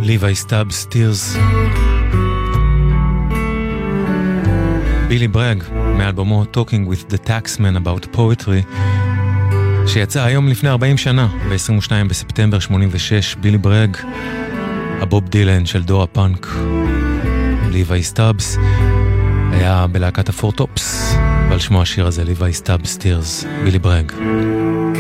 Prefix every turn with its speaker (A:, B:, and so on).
A: ליווי סטאבס, Tears. בילי ברג, מאלבומו Talking with the Taxman About Poetry, שיצא היום לפני 40 שנה, ב-22 בספטמבר 86, בילי ברג, הבוב דילן של דור הפאנק. ליווי סטאבס היה בלהקת הפורטופס, ועל שמו השיר הזה, ליווי סטאבס, Tears, בילי ברג.